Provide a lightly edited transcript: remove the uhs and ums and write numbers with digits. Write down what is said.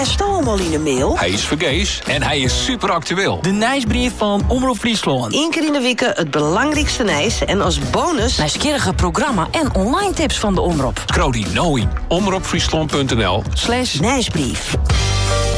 West allemaal in de mail? Hij is vergees en hij is super actueel. De nieuwsbrief van Omroep Friesland. Eén keer in de week het belangrijkste nieuws en als bonus nieuwsgierige programma en online tips van de Omroep. Scroll die nou in omroepfriesland.nl/nieuwsbrief. nieuwsbrief.